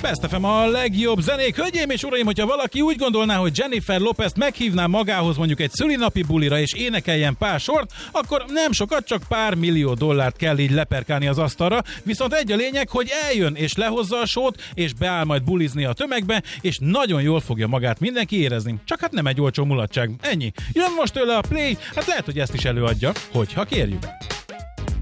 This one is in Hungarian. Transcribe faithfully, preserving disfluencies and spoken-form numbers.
Best ef em a legjobb zenék. Hölgyeim és uraim, hogyha valaki úgy gondolná, hogy Jennifer Lopez-t meghívná magához mondjuk egy szülinapi bulira és énekeljen pár sort, akkor nem sokat, csak pár millió dollárt kell így leperkálni az asztalra. Viszont egy a lényeg, hogy eljön és lehozza a sót, és beáll majd bulizni a tömegbe, és nagyon jól fogja magát mindenki érezni. Csak hát nem egy olcsó mulatság. Ennyi. Jön most tőle a Play, hát lehet, hogy ezt is előadja, hogyha kérjük.